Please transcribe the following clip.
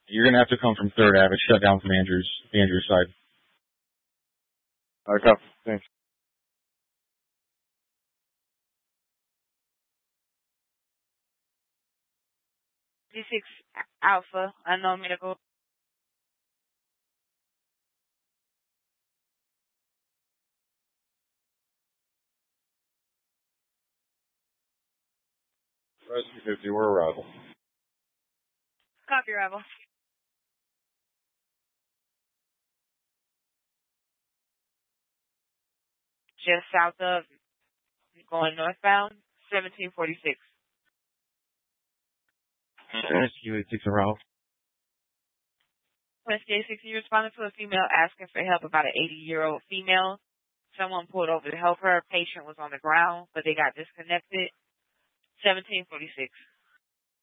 You're gonna have to come from 3rd Ave. It's shut down from Andrew's side. All right, copy. Thanks. D6 Alpha, unknown medical. Rescue 50, we're arrival. Copy, arrival. Just south of, going northbound, 1746. Rescue 86 arrival. Rescue 86, you responded to a female asking for help about an 80-year-old female. Someone pulled over to help her. Patient was on the ground, but they got disconnected. 1746.